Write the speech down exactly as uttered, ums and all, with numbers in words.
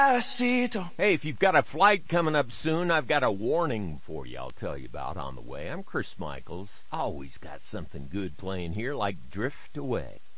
Hey, if you've got a flight coming up soon, I've got a warning for you I'll tell you about on the way. I'm Chris Michaels. Always got something good playing here, like Drift Away.